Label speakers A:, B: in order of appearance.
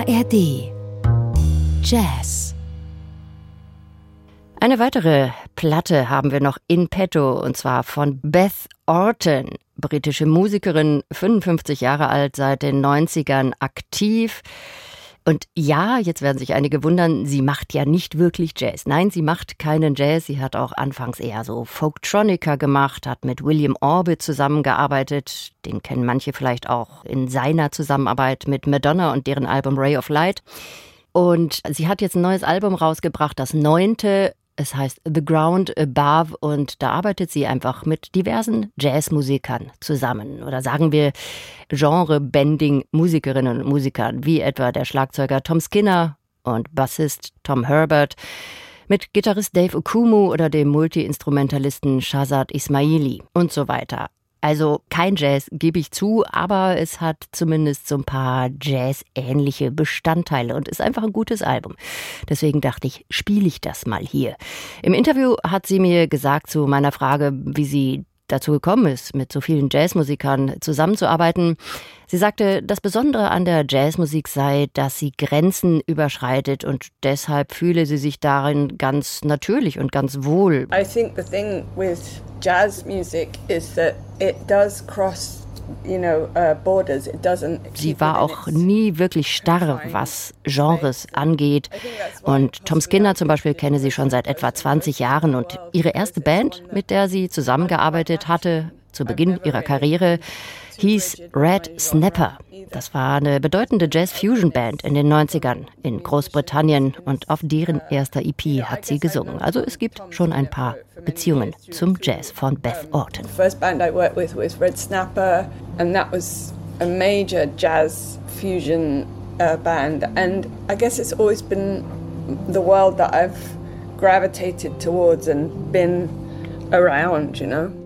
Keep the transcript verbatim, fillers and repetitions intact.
A: A R D Jazz. Eine weitere Platte haben wir noch in petto, und zwar von Beth Orton, britische Musikerin, fünfundfünfzig Jahre alt, seit den neunzigern aktiv. Und ja, jetzt werden sich einige wundern, sie macht ja nicht wirklich Jazz. Nein, sie macht keinen Jazz. Sie hat auch anfangs eher so Folktronica gemacht, hat mit William Orbit zusammengearbeitet. Den kennen manche vielleicht auch in seiner Zusammenarbeit mit Madonna und deren Album Ray of Light. Und sie hat jetzt ein neues Album rausgebracht, das neunte. Es heißt The Ground Above, und da arbeitet sie einfach mit diversen Jazzmusikern zusammen. Oder sagen wir Genre-Bending-Musikerinnen und Musikern, wie etwa der Schlagzeuger Tom Skinner und Bassist Tom Herbert, mit Gitarrist Dave Okumu oder dem Multi-Instrumentalisten Shazad Ismaili und so weiter. Also kein Jazz, gebe ich zu, aber es hat zumindest so ein paar Jazz-ähnliche Bestandteile und ist einfach ein gutes Album. Deswegen dachte ich, spiele ich das mal hier. Im Interview hat sie mir gesagt zu meiner Frage, wie sie dazu gekommen ist, mit so vielen Jazzmusikern zusammenzuarbeiten. Sie sagte, das Besondere an der Jazzmusik sei, dass sie Grenzen überschreitet, und deshalb fühle sie sich darin ganz natürlich und ganz wohl.
B: I think the thing with jazz music is that it does cross, you know, uh, borders. It doesn't.
A: Sie war auch nie wirklich starr, was Genres angeht. Und Tom Skinner zum Beispiel kenne sie schon seit etwa zwanzig Jahren. Und ihre erste Band, mit der sie zusammengearbeitet hatte, zu Beginn ihrer Karriere, hieß Red Snapper. Das war eine bedeutende Jazz-Fusion-Band in den neunzigern in Großbritannien, und auf deren erster E P hat sie gesungen. Also es gibt schon ein paar Beziehungen zum Jazz von Beth Orton.
B: The first band I worked with was Red Snapper, and that was a major jazz fusion uh, band. And I guess it's always been the world that I've gravitated towards and been around, you know.